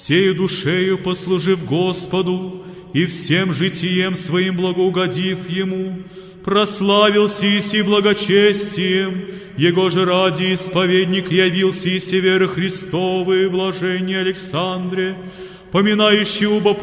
всею душею послужив Господу и всем житием своим благоугодив Ему, прославил сиси благочестием, Его же ради исповедник явился и веры Христовой, блаженней Александре, поминающий убо